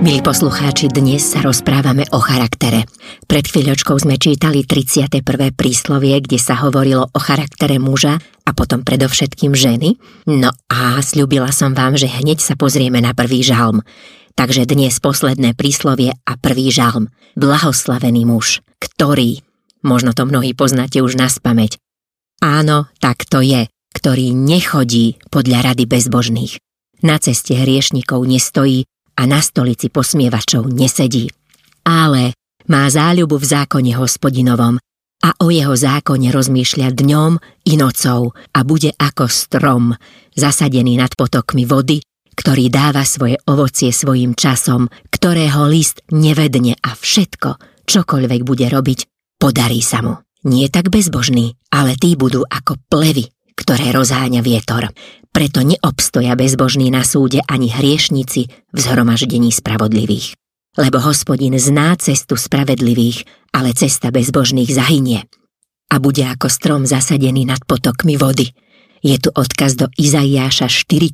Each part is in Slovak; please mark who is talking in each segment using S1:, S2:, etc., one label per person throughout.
S1: Milí poslucháči, dnes sa rozprávame o charaktere. Pred chvíľočkou sme čítali 31. príslovie, kde sa hovorilo o charaktere muža a potom predovšetkým ženy. No a sľúbila som vám, že hneď sa pozrieme na prvý žalm. Takže dnes posledné príslovie a prvý žalm. Blahoslavený muž, ktorý, možno to mnohí poznáte už naspamäť. Áno, tak to je, ktorý nechodí podľa rady bezbožných. Na ceste hriešnikov nestojí a na stolici posmievačov nesedí. Ale má záľubu v zákone Hospodinovom a o jeho zákone rozmýšľa dňom i nocou a bude ako strom, zasadený nad potokmi vody, ktorý dáva svoje ovocie svojím časom, ktorého list nevedne a všetko, čokoľvek bude robiť, podarí sa mu. Nie tak bezbožní, ale tí budú ako plevy, ktoré rozháňa vietor. Preto neobstoja bezbožní na súde ani hriešnici v zhromaždení spravodlivých. Lebo Hospodin zná cestu spravedlivých, ale cesta bezbožných zahynie. A bude ako strom zasadený nad potokmi vody. Je tu odkaz do Izaiáša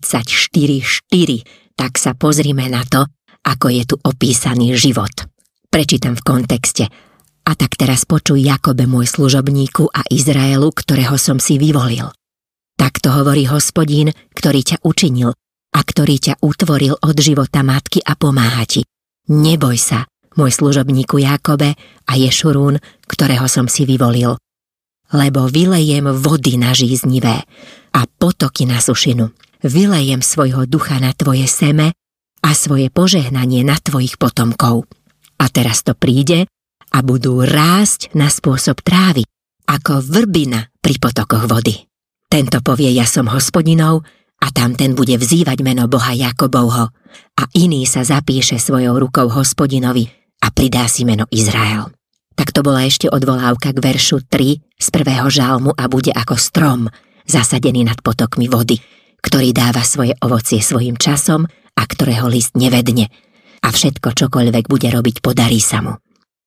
S1: 44:4, tak sa pozrime na to, ako je tu opísaný život. Prečítam v kontexte. A tak teraz počuj, Jakobe, môj služobníku, a Izraelu, ktorého som si vyvolil. Takto hovorí Hospodín, ktorý ťa učinil a ktorý ťa utvoril od života matky a pomáha ti. Neboj sa, môj služobníku Jakobe a Ješurún, ktorého som si vyvolil. Lebo vylejem vody na žíznivé a potoky na sušinu. Vylejem svojho ducha na tvoje seme a svoje požehnanie na tvojich potomkov. A teraz to príde a budú rásť na spôsob trávy, ako vrbina pri potokoch vody. Tento povie, ja som Hospodinov, a tamten bude vzývať meno Boha Jakobovho, a iný sa zapíše svojou rukou Hospodinovi a pridá si meno Izrael. Tak to bola ešte odvolávka k veršu 3 z prvého žalmu a bude ako strom, zasadený nad potokmi vody, ktorý dáva svoje ovocie svojim časom a ktorého list nevedne. A všetko, čokoľvek bude robiť, podarí sa mu.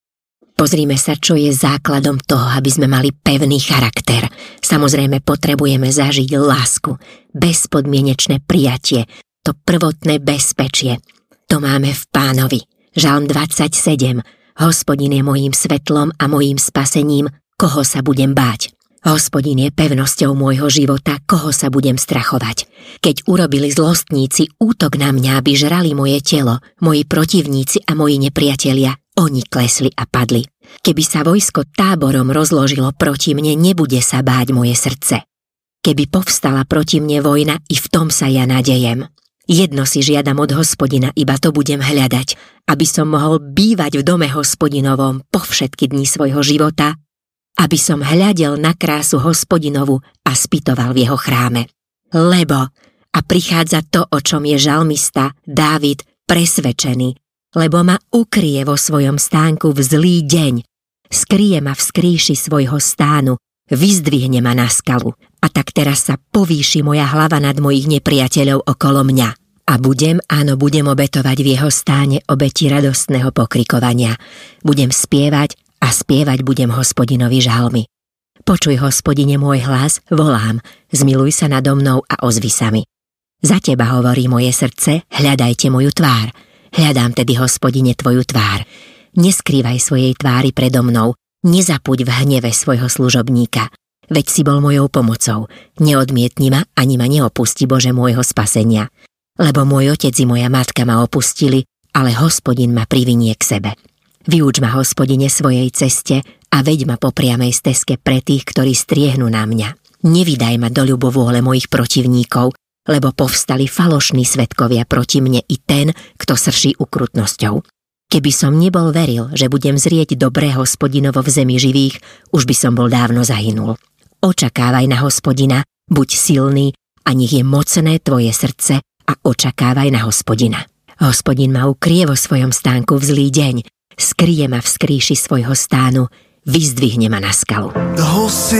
S1: Pozrime sa, čo je základom toho, aby sme mali pevný charakter. Samozrejme, potrebujeme zažiť lásku, bezpodmienečné prijatie, to prvotné bezpečie. To máme v Pánovi. Žalm 27. Hospodin je mojím svetlom a mojím spasením, koho sa budem báť. Hospodin je pevnosťou môjho života, koho sa budem strachovať. Keď urobili zlostníci útok na mňa, aby žrali moje telo, moji protivníci a moji nepriatelia, oni klesli a padli. Keby sa vojsko táborom rozložilo proti mne, nebude sa báť moje srdce. Keby povstala proti mne vojna, i v tom sa ja nadejem. Jedno si žiadam od Hospodina, iba to budem hľadať, aby som mohol bývať v dome Hospodinovom po všetky dni svojho života, aby som hľadel na krásu Hospodinovu a spytoval v jeho chráme. Lebo, a prichádza to, o čom je žalmista Dávid presvedčený, lebo ma ukrie vo svojom stánku v zlý deň, skrie ma v skríši svojho stánu, vyzdvihne ma na skalu. A tak teraz sa povýši moja hlava nad mojich nepriateľov okolo mňa. A budem obetovať v jeho stáne obeti radostného pokrikovania. Budem spievať a spievať budem Hospodinovi žalmy. Počuj, Hospodine, môj hlas, volám, zmiluj sa nado mnou a ozvi sa mi. Za teba hovorí moje srdce, hľadajte moju tvár. Hľadám tedy, Hospodine, tvoju tvár. Neskrývaj svojej tvári predo mnou, nezapuď v hneve svojho služobníka. Veď si bol mojou pomocou. Neodmietni ma, ani ma neopusti, Bože môjho spasenia. Lebo môj otec i moja matka ma opustili, ale Hospodin ma privinie k sebe. Vyuč ma, Hospodine, svojej ceste a veď ma po priamej stezke pre tých, ktorí striehnú na mňa. Nevydaj ma do ľubovôle mojich protivníkov, lebo povstali falošní svedkovia proti mne i ten, kto srší ukrutnosťou. Keby som nebol veril, že budem zrieť dobré Hospodinovo v zemi živých, už by som bol dávno zahynul. Očakávaj na Hospodina, buď silný a nech je mocné tvoje srdce a očakávaj na Hospodina. Hospodin ma ukrie vo svojom stánku v zlý deň, skrie ma v skríši svojho stánu, vyzdvihne ma na skalu.